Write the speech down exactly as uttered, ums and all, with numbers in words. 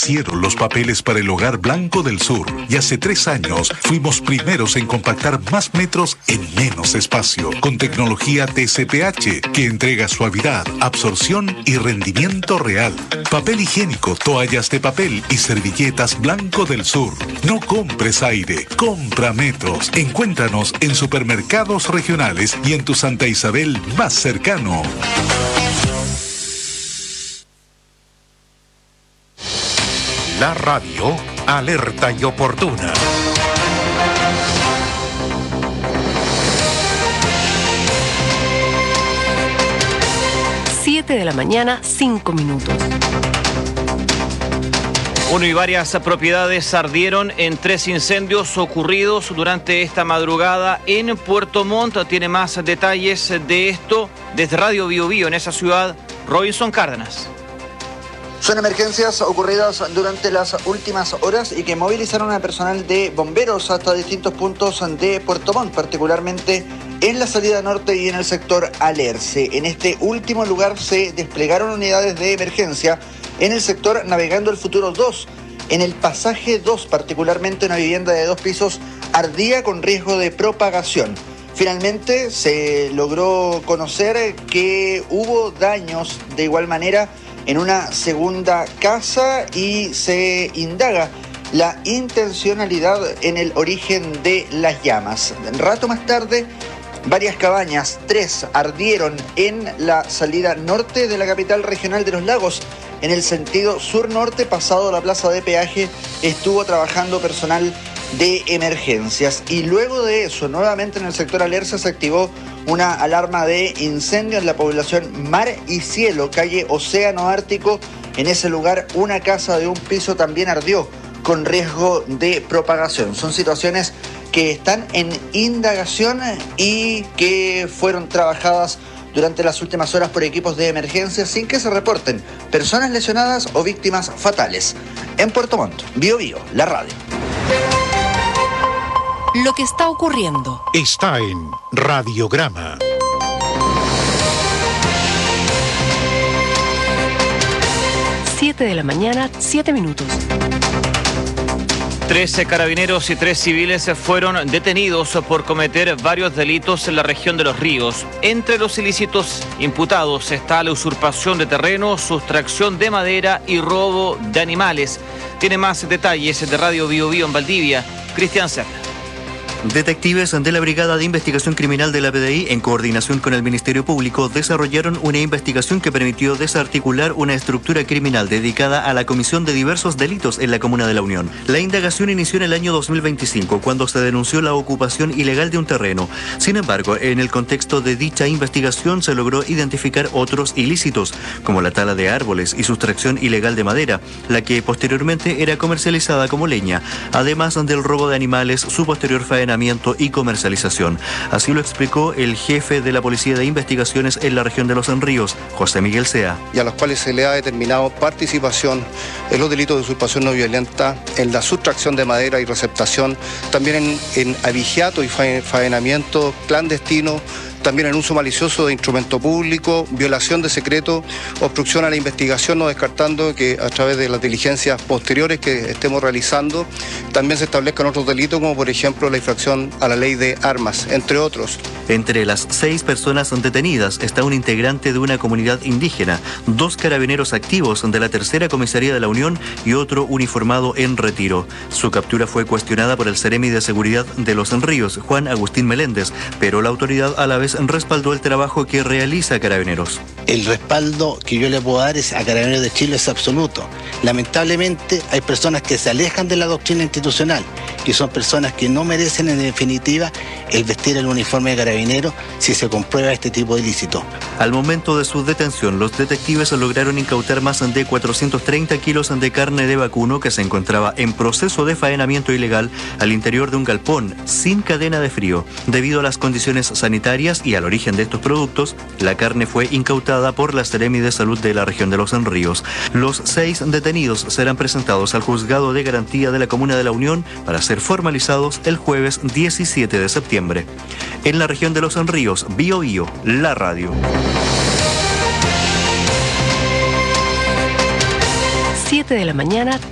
nacieron los papeles para el Hogar Blanco del Sur y hace tres años fuimos primeros en compactar más metros en menos espacio, con tecnología T C P H que entrega suavidad, absorción y rendimiento real. Papel higiénico, toallas de papel y servilletas Blanco del Sur. No compres aire, compra metros. Encuéntranos en supermercados regionales y en tu Santa Isabel más cercano. La radio alerta y oportuna. siete de la mañana, cinco minutos. Uno y varias propiedades ardieron en tres incendios ocurridos durante esta madrugada en Puerto Montt. Tiene más detalles de esto desde Radio Bio Bio en esa ciudad, Robinson Cárdenas. Son emergencias ocurridas durante las últimas horas y que movilizaron a personal de bomberos hasta distintos puntos de Puerto Montt, particularmente en la salida norte y en el sector Alerce. En este último lugar se desplegaron unidades de emergencia en el sector Navegando el Futuro dos. En el pasaje dos, particularmente una vivienda de dos pisos, ardía con riesgo de propagación. Finalmente se logró conocer que hubo daños de igual manera en una segunda casa y se indaga la intencionalidad en el origen de las llamas. Un rato más tarde, varias cabañas, tres, ardieron en la salida norte de la capital regional de Los Lagos. En el sentido sur-norte, pasado la plaza de peaje, estuvo trabajando personal de emergencias. Y luego de eso, nuevamente en el sector Alerce se activó una alarma de incendio en la población Mar y Cielo, calle Océano Ártico. En ese lugar, una casa de un piso también ardió con riesgo de propagación. Son situaciones que están en indagación y que fueron trabajadas durante las últimas horas por equipos de emergencia sin que se reporten personas lesionadas o víctimas fatales. En Puerto Montt, Bio Bio, la radio. Lo que está ocurriendo Está en Radiograma. siete de la mañana, siete minutos. Trece carabineros y tres civiles fueron detenidos por cometer varios delitos en la región de Los Ríos. Entre los ilícitos imputados está la usurpación de terreno, sustracción de madera y robo de animales. Tiene más detalles de Radio Bio Bio en Valdivia, Cristian Serra. Detectives de la Brigada de Investigación Criminal de la P D I, en coordinación con el Ministerio Público, desarrollaron una investigación que permitió desarticular una estructura criminal dedicada a la comisión de diversos delitos en la Comuna de La Unión. La indagación inició en el año dos mil veinticinco, cuando se denunció la ocupación ilegal de un terreno. Sin embargo, en el contexto de dicha investigación se logró identificar otros ilícitos, como la tala de árboles y sustracción ilegal de madera, la que posteriormente era comercializada como leña, además del robo de animales, su posterior faena y comercialización. Así lo explicó el jefe de la Policía de Investigaciones en la región de Los Ríos, José Miguel Sea. Y a los cuales se le ha determinado participación en los delitos de usurpación no violenta, en la sustracción de madera y receptación, también en, en abigeato y faenamiento clandestino, también en uso malicioso de instrumento público, violación de secreto, obstrucción a la investigación, no descartando que a través de las diligencias posteriores que estemos realizando también se establezcan otros delitos, como por ejemplo la infracción a la ley de armas, entre otros. Entre las seis personas detenidas está un integrante de una comunidad indígena, dos carabineros activos de la tercera comisaría de la Unión y otro uniformado en retiro. Su captura fue cuestionada por el Seremi de Seguridad de Los Ríos, Juan Agustín Meléndez, pero la autoridad a la vez respaldó el trabajo que realiza Carabineros. El respaldo que yo le puedo dar es a Carabineros de Chile es absoluto. Lamentablemente hay personas que se alejan de la doctrina institucional y son personas que no merecen en definitiva el vestir el uniforme de Carabineros si se comprueba este tipo de ilícito. Al momento de su detención, los detectives lograron incautar más de cuatrocientos treinta kilos de carne de vacuno que se encontraba en proceso de faenamiento ilegal al interior de un galpón sin cadena de frío. Debido a las condiciones sanitarias y al origen de estos productos, la carne fue incautada por la Seremi de Salud de la región de Los Ríos. Los seis detenidos serán presentados al Juzgado de Garantía de la Comuna de la Unión para ser formalizados el jueves diecisiete de septiembre. En la región de Los Ríos, Bio Bio, la radio. siete de la mañana,